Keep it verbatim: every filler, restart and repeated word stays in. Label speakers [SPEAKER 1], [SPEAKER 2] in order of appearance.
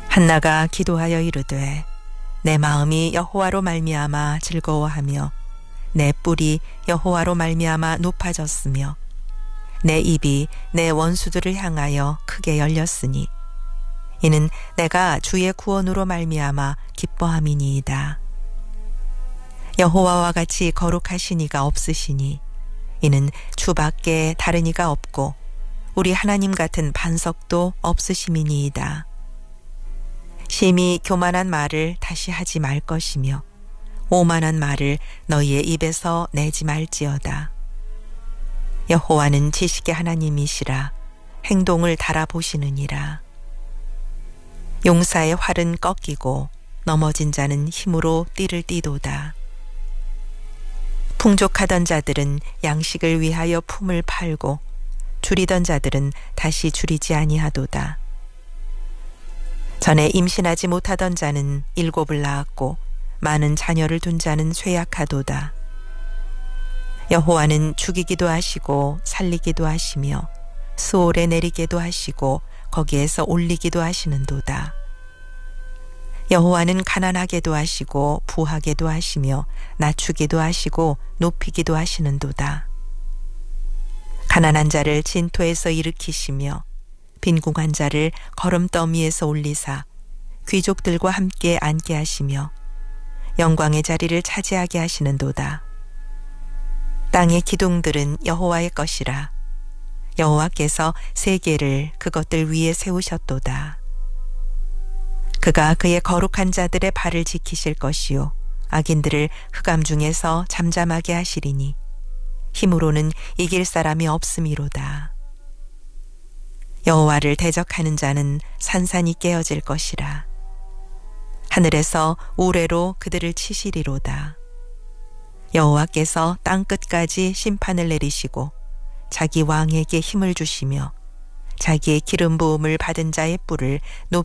[SPEAKER 1] 한나가 기도하여 이르되 내 마음이 여호와로 말미암아 즐거워하며 내 뿔이 여호와로 말미암아 높아졌으며 내 입이 내 원수들을 향하여 크게 열렸으니 이는 내가 주의 구원으로 말미암아 기뻐함이니이다. 여호와와 같이 거룩하신 이가 없으시니 이는 주밖에 다른 이가 없고 우리 하나님 같은 반석도 없으심이니이다. 심히 교만한 말을 다시 하지 말 것이며 오만한 말을 너희의 입에서 내지 말지어다. 여호와는 지식의 하나님이시라 행동을 달아보시느니라. 용사의 활은 꺾이고 넘어진 자는 힘으로 띠를 띠도다. 풍족하던 자들은 양식을 위하여 품을 팔고 줄이던 자들은 다시 줄이지 아니하도다. 전에 임신하지 못하던 자는 일곱을 낳았고 많은 자녀를 둔 자는 쇠약하도다. 여호와는 죽이기도 하시고 살리기도 하시며 수올에 내리게도 하시고 거기에서 올리기도 하시는도다. 여호와는 가난하게도 하시고 부하게도 하시며 낮추기도 하시고 높이기도 하시는도다. 가난한 자를 진토에서 일으키시며 빈궁한 자를 거름더미에서 올리사 귀족들과 함께 앉게 하시며 영광의 자리를 차지하게 하시는도다. 땅의 기둥들은 여호와의 것이라. 여호와께서 세계를 그것들 위에 세우셨도다. 그가 그의 거룩한 자들의 발을 지키실 것이요 악인들을 흑암 중에서 잠잠하게 하시리니 힘으로는 이길 사람이 없음이로다. 여호와를 대적하는 자는 산산이 깨어질 것이라. 하늘에서 우레로 그들을 치시리로다. 여호와께서 땅 끝까지 심판을 내리시고 자기 왕에게 힘을 주시며 자기의 기름 부음을 받은 자의 뿔을 높이